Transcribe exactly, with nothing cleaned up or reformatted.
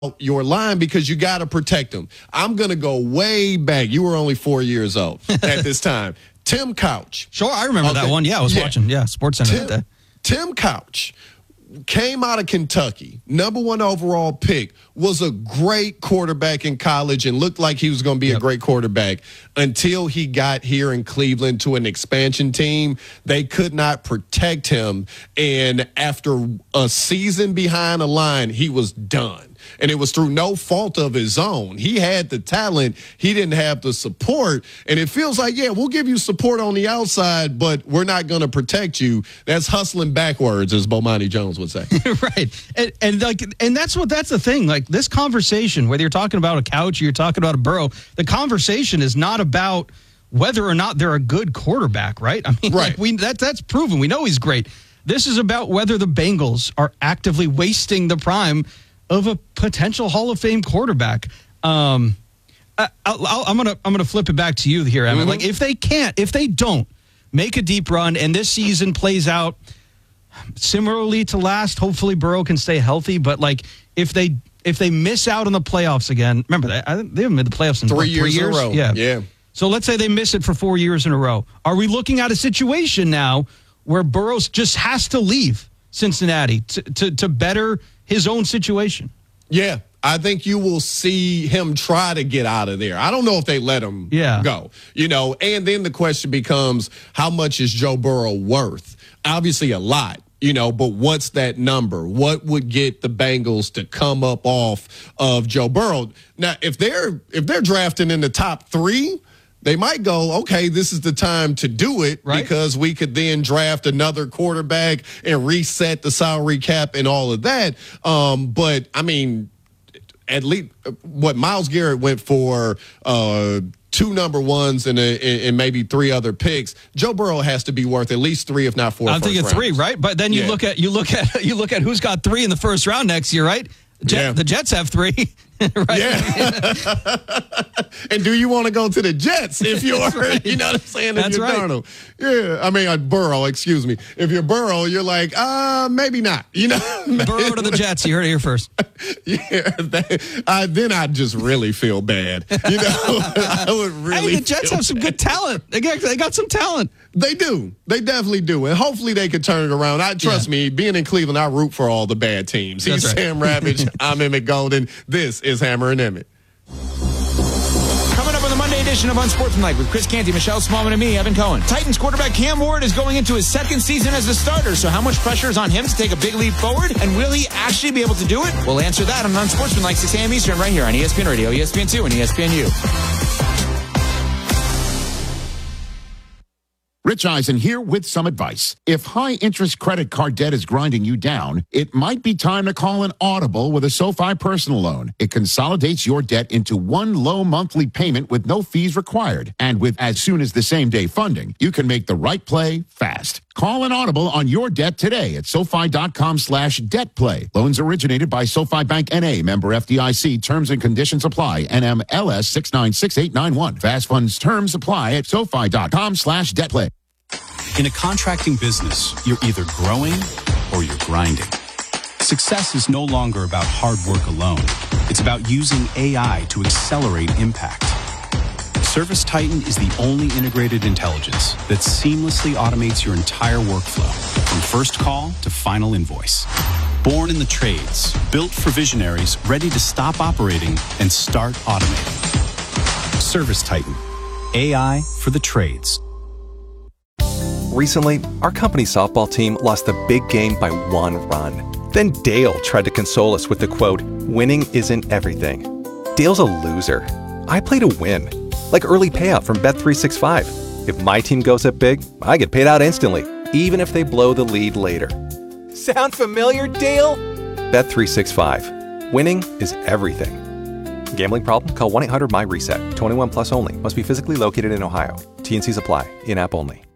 your line because you got to protect them. I'm going to go way back. You were only four years old at this time. Tim Couch. Sure, I remember okay. that one. Yeah, I was yeah. watching, yeah, SportsCenter Tim, that day. Tim Couch came out of Kentucky, number one overall pick, was a great quarterback in college and looked like he was going to be yep. a great quarterback until he got here in Cleveland to an expansion team. They could not protect him, and after a season behind the line, he was done. And it was through no fault of his own. He had the talent. He didn't have the support. And it feels like, yeah, we'll give you support on the outside, but we're not going to protect you. That's hustling backwards, as Bomani Jones would say. Right. And, and like, and that's what that's the thing. Like this conversation, whether you're talking about a Couch or you're talking about a Burrow, the conversation is not about whether or not they're a good quarterback, right? I mean, right. like we that that's proven. We know he's great. This is about whether the Bengals are actively wasting the prime of a potential Hall of Fame quarterback. Um, I, I'll, I'm gonna I'm gonna flip it back to you here, Emmett. Mm-hmm. Like if they can't, if they don't make a deep run, and this season plays out similarly to last, hopefully Burrow can stay healthy. But like if they if they miss out on the playoffs again, remember they I think they haven't made the playoffs in three, what, years, three years in a row. Yeah, yeah. So let's say they miss it for four years in a row. Are we looking at a situation now where Burrow just has to leave Cincinnati to to, to better his own situation? Yeah, I think you will see him try to get out of there. I don't know if they let him yeah. go, you know, and then the question becomes, how much is Joe Burrow worth? Obviously a lot, you know, but what's that number? What would get the Bengals to come up off of Joe Burrow? Now, if they're if they're drafting in the top three, they might go, okay, this is the time to do it right. because we could then draft another quarterback and reset the salary cap and all of that. Um, but, I mean, at least what Myles Garrett went for uh, two number ones and, a, and maybe three other picks, Joe Burrow has to be worth at least three, if not four. I'm thinking rounds. three, right? But then you yeah. look at you look at you look at who's got three in the first round next year, right? Jet, yeah. The Jets have three. Right? Yeah. And do you want to go to the Jets if you're, right. you know what I'm saying? That's if you're right. Darnold. Yeah. I mean, uh, Burrow, excuse me. If you're Burrow, you're like, uh, maybe not. You know, Burrow to the Jets. You heard it here first. Yeah. That, uh, then I'd just really feel bad. You know, I would really. Hey, the Jets have some bad. good talent. They got, they got some talent. They do. They definitely do. And hopefully they could turn it around. I trust yeah. me, being in Cleveland, I root for all the bad teams. He's right. Sam Ravage. I'm Emmett Golden. This is Hammer and Emmett. Coming up on the Monday edition of Unsportsmanlike with Chris Canty, Michelle Smallman, and me, Evan Cohen. Titans quarterback Cam Ward is going into his second season as a starter, so how much pressure is on him to take a big leap forward? And will he actually be able to do it? We'll answer that on Unsportsmanlike, six a.m. Eastern, right here on E S P N Radio, E S P N two, and E S P N U. Rich Eisen here with some advice. If high-interest credit card debt is grinding you down, it might be time to call an Audible with a SoFi personal loan. It consolidates your debt into one low monthly payment with no fees required. And with as soon as the same day funding, you can make the right play fast. Call an Audible on your debt today at SoFi.com slash debt play. Loans originated by SoFi Bank N A, member F D I C. Terms and conditions apply. N M L S six nine six eight nine one. Fast funds terms apply at SoFi.com slash debt play. In a contracting business, you're either growing or you're grinding. Success is no longer about hard work alone. It's about using A I to accelerate impact. ServiceTitan is the only integrated intelligence that seamlessly automates your entire workflow, from first call to final invoice. Born in the trades, built for visionaries ready to stop operating and start automating. ServiceTitan, A I for the trades. Recently, our company softball team lost the big game by one run. Then Dale tried to console us with the quote, "Winning isn't everything." Dale's a loser. I play to win. Like early payout from Bet three sixty-five. If my team goes up big, I get paid out instantly, even if they blow the lead later. Sound familiar, Dale? Bet three sixty-five. Winning is everything. Gambling problem? Call one eight hundred M Y RESET. twenty-one plus only. Must be physically located in Ohio. T N Cs apply. In-app only.